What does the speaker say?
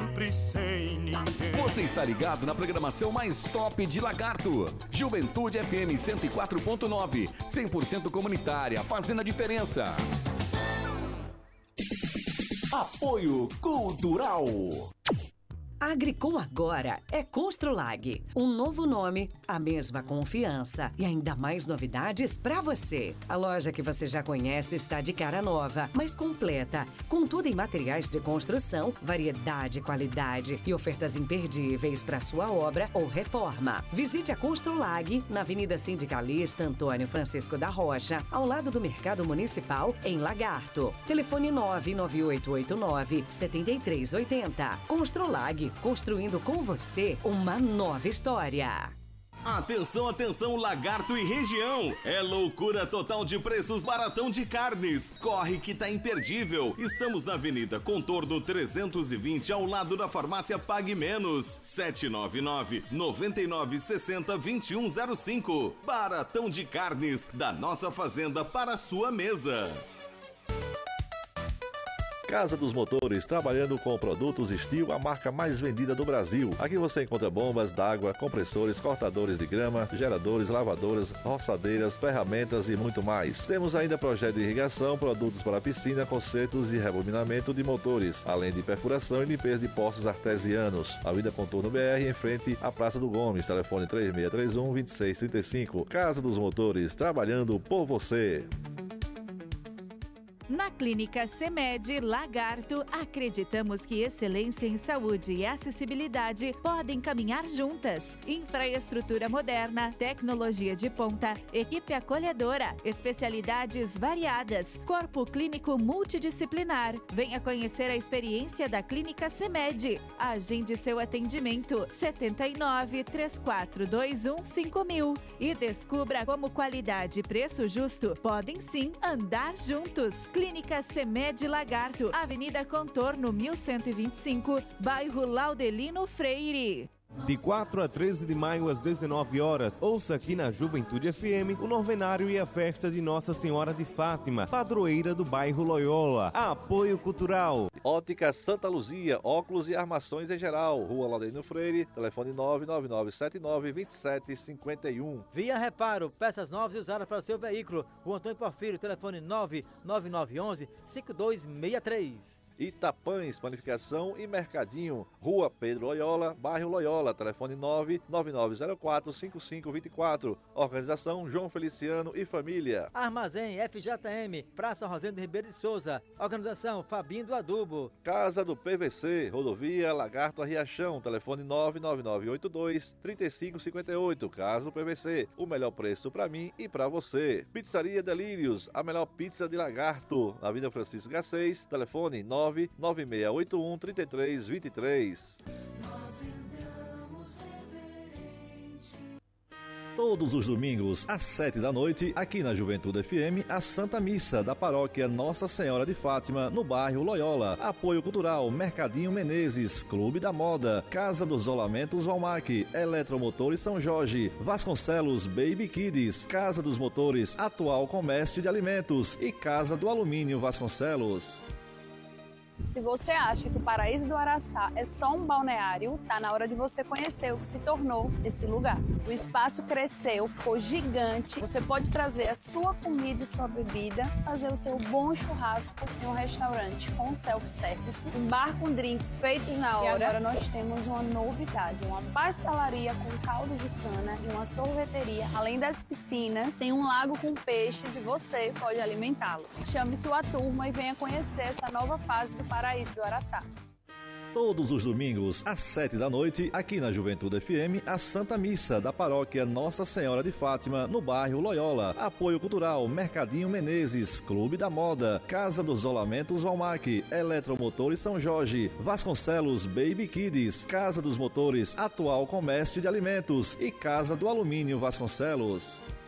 sempre sem ninguém. Você está ligado na programação mais top de Lagarto. Juventude FM 104.9, 100% comunitária, fazendo a diferença. Apoio Cultural. Agricom agora é Construlag. Um novo nome, a mesma confiança e ainda mais novidades para você. A loja que você já conhece está de cara nova, mais completa, com tudo em materiais de construção, variedade, qualidade e ofertas imperdíveis para sua obra ou reforma. Visite a Construlag na Avenida Sindicalista Antônio Francisco da Rocha, ao lado do Mercado Municipal, em Lagarto. Telefone 99889-7380. Construlag, construindo com você uma nova história. Atenção, atenção, Lagarto e região! É loucura total de preços Baratão de Carnes. Corre que tá imperdível. Estamos na Avenida Contorno 320, ao lado da farmácia Pague Menos. 799-9960-2105. Baratão de Carnes, da nossa fazenda para a sua mesa. Casa dos Motores, trabalhando com produtos Steel, a marca mais vendida do Brasil. Aqui você encontra bombas d'água, compressores, cortadores de grama, geradores, lavadoras, roçadeiras, ferramentas e muito mais. Temos ainda projeto de irrigação, produtos para piscina, consertos e rebobinamento de motores, além de perfuração e limpeza de poços artesianos. Avenida Contorno BR, em frente à Praça do Gomes. Telefone 3631-2635. Casa dos Motores, trabalhando por você. Na Clínica CEMED Lagarto, acreditamos que excelência em saúde e acessibilidade podem caminhar juntas. Infraestrutura moderna, tecnologia de ponta, equipe acolhedora, especialidades variadas, corpo clínico multidisciplinar. Venha conhecer a experiência da Clínica CEMED. Agende seu atendimento 79-3421-5000 e descubra como qualidade e preço justo podem sim andar juntos. Clínica CEMED Lagarto, Avenida Contorno 1125, bairro Laudelino Freire. De 4 a 13 de maio às 19 horas, ouça aqui na Juventude FM o novenário e a festa de Nossa Senhora de Fátima, padroeira do bairro Loyola. Apoio Cultural. Ótica Santa Luzia, óculos e armações em geral. Rua Laudelino Freire, telefone 999792751. Via Reparo, peças novas e usadas para o seu veículo. Rua Antônio Porfírio, telefone 99911-5263. Itapães, Panificação e Mercadinho, Rua Pedro Loyola, bairro Loyola, telefone 99904-5524. Organização João Feliciano e Família. Armazém FJM, Praça Rosendo Ribeiro de Souza. Organização Fabinho do Adubo. Casa do PVC, Rodovia Lagarto a Riachão, telefone 99982-3558. Casa do PVC, o melhor preço para mim e para você. Pizzaria Delírios, a melhor pizza de Lagarto, na Avenida Francisco Garcês, telefone 99681-3323. Todos os domingos, às 7 da noite, aqui na Juventude FM, a Santa Missa da Paróquia Nossa Senhora de Fátima, no bairro Loyola. Apoio Cultural, Mercadinho Menezes, Clube da Moda, Casa dos Rolamentos Valmac, Eletromotores São Jorge, Vasconcelos Baby Kids, Casa dos Motores, Atual Comércio de Alimentos e Casa do Alumínio Vasconcelos. Se você acha que o Paraíso do Araçá é só um balneário, tá na hora de você conhecer o que se tornou esse lugar. O espaço cresceu, ficou gigante. Você pode trazer a sua comida e sua bebida, fazer o seu bom churrasco em um restaurante com self-service, um bar com drinks feitos na hora. E agora nós temos uma novidade, uma pastelaria com caldo de cana e uma sorveteria. Além das piscinas, tem um lago com peixes e você pode alimentá-los. Chame sua turma e venha conhecer essa nova fase do Paraíso do Araçá. Todos os domingos, às 7 da noite, aqui na Juventude FM, a Santa Missa da Paróquia Nossa Senhora de Fátima, no bairro Loyola. Apoio Cultural, Mercadinho Menezes, Clube da Moda, Casa dos Rolamentos Valmac, Eletromotores São Jorge, Vasconcelos Baby Kids, Casa dos Motores, Atual Comércio de Alimentos e Casa do Alumínio Vasconcelos.